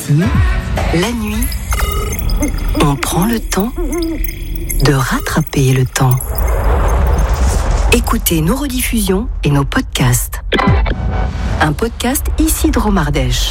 Ici, la nuit, on prend le temps de rattraper le temps. Écoutez nos rediffusions et nos podcasts. Un podcast ici de Romardèche.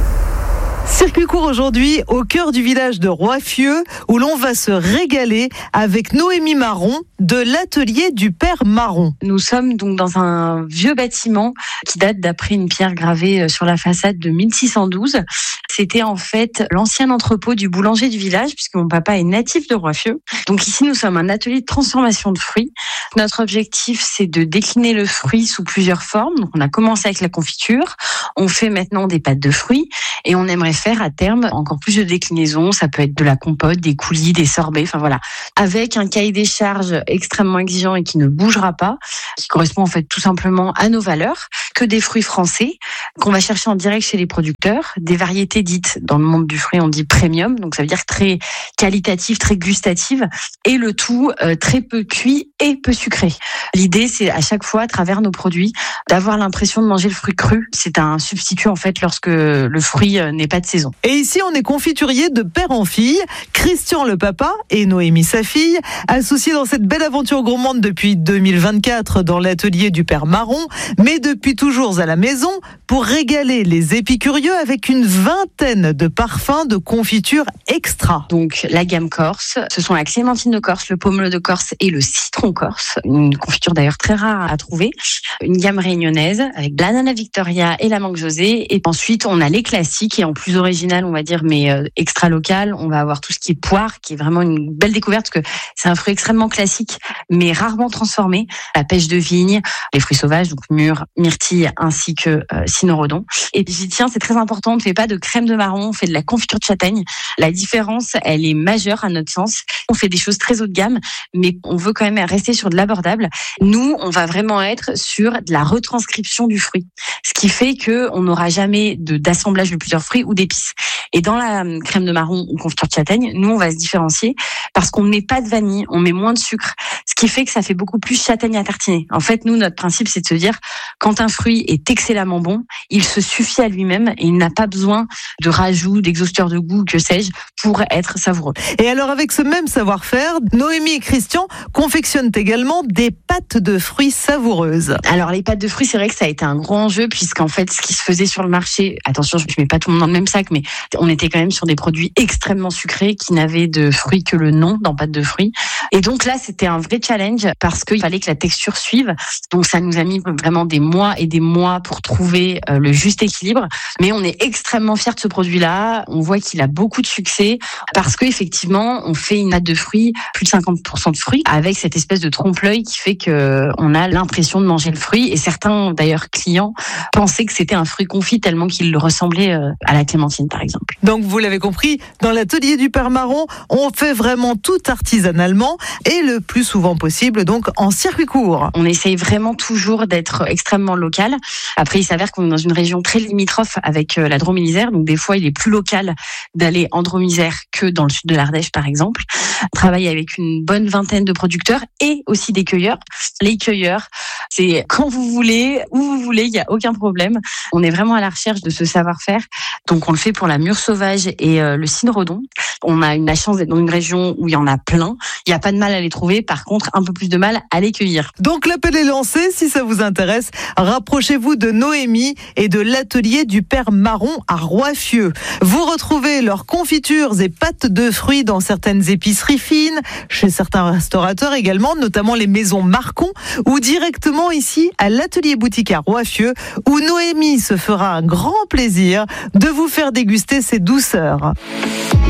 Circuit court aujourd'hui au cœur du village de Roiffieux où l'on va se régaler avec Noémie Marron de l'atelier du Père Marron. Nous sommes donc dans un vieux bâtiment qui date d'après une pierre gravée sur la façade de 1612. C'était en fait l'ancien entrepôt du boulanger du village puisque mon papa est natif de Roiffieux. Donc ici nous sommes un atelier de transformation de fruits. Notre objectif c'est de décliner le fruit sous plusieurs formes. Donc on a commencé avec la confiture, on fait maintenant des pâtes de fruits et on aimerait faire à terme encore plus de déclinaisons. Ça peut être de la compote, des coulis, des sorbets, enfin voilà. Avec un cahier des charges extrêmement exigeant et qui ne bougera pas, qui correspond en fait tout simplement à nos valeurs, que des fruits français, qu'on va chercher en direct chez les producteurs, des variétés dites dans le monde du fruit, on dit premium, donc ça veut dire très qualitative, très gustative, et le tout très peu cuit et peu sucré. L'idée, c'est à chaque fois, à travers nos produits, d'avoir l'impression de manger le fruit cru. C'est un substitut en fait lorsque le fruit n'est pas de saison. Et ici, on est confiturier de père en fille. Christian le papa et Noémie sa fille, associés dans cette belle aventure gourmande depuis 2024 dans l'atelier du Père Marron, mais depuis toujours à la maison pour régaler les épicurieux avec une vingtaine de parfums de confiture extra. Donc la gamme corse, ce sont la clémentine de Corse, le pomelo de Corse et le citron corse, une confiture d'ailleurs très rare à trouver. Une gamme réunionnaise avec l'ananas Victoria et la mangue José. Et ensuite, on a les classiques et en plus original, on va dire, mais extra local. On va avoir tout ce qui est poire, qui est vraiment une belle découverte parce que c'est un fruit extrêmement classique, mais rarement transformé. La pêche de vigne, les fruits sauvages, donc mûres, myrtilles, ainsi que cynorhodon. Et puis j'y tiens, c'est très important, on ne fait pas de crème de marron, on fait de la confiture de châtaigne. La différence, elle est majeure à notre sens. On fait des choses très haut de gamme, mais on veut quand même rester sur de l'abordable. Nous, on va vraiment être sur de la retranscription du fruit. Ce qui fait que on n'aura jamais d'assemblage de plusieurs fruits ou d'épices. Et dans la crème de marron ou confiture de châtaigne, nous, on va se différencier parce qu'on ne met pas de vanille, on met moins de sucre. Ce qui fait que ça fait beaucoup plus châtaigne à tartiner. En fait, nous, notre principe, c'est de se dire, quand un fruit est excellemment bon, il se suffit à lui-même et il n'a pas besoin de rajout, d'exhausteur de goût, que sais-je, pour être savoureux. Et alors, avec ce même savoir-faire, Noémie et Christian confectionnent également des pâtes de fruits savoureuses. Alors, les pâtes de fruits, c'est vrai que ça a été un gros enjeu puisqu'en fait, ce qui se faisait sur le marché, attention, je mets pas tout le monde dans le même sac, mais on était quand même sur des produits extrêmement sucrés qui n'avaient de fruits que le nom dans pâtes de fruits. Et donc là, c'était un vrai challenge parce qu'il fallait que la texture suive. Donc ça nous a mis vraiment des mois et des mois pour trouver le juste équilibre. Mais on est extrêmement fiers de ce produit-là. On voit qu'il a beaucoup de succès parce qu'effectivement, on fait une pâte de fruits, plus de 50% de fruits, avec cette espèce de trompe-l'œil qui fait qu'on a l'impression de manger le fruit. Et certains, d'ailleurs, clients pensaient que c'était un fruit confit tellement qu'il ressemblait à la clémentine, par exemple. Donc vous l'avez compris, dans l'atelier du Père Marron, on fait vraiment tout artisanalement et le plus souvent possible donc en circuit court. On essaye vraiment toujours d'être extrêmement local. Après, il s'avère qu'on est dans une région très limitrophe avec la Drôme et l'Isère, donc des fois il est plus local d'aller en Drôme et l'Isère que dans le sud de l'Ardèche par exemple. On travaille avec une bonne vingtaine de producteurs et aussi des cueilleurs. Les cueilleurs, c'est quand vous voulez, où vous voulez, il n'y a aucun problème. On est vraiment à la recherche de ce savoir-faire. Donc on le fait pour la mûre sauvage et le cynorhodon. On a la chance d'être dans une région où il y en a plein. Il n'y a pas de mal à les trouver, par contre un peu plus de mal à les cueillir. Donc l'appel est lancé, si ça vous intéresse, rapprochez-vous de Noémie et de l'atelier du Père Marron à Roiffieux. Vous retrouvez leurs confitures et pâtes de fruits dans certaines épiceries fines, chez certains restaurateurs également, notamment les maisons Marcon, ou directement ici à l'atelier boutique à Roiffieux, où Noémie se fera un grand plaisir de vous faire déguster ces douceurs.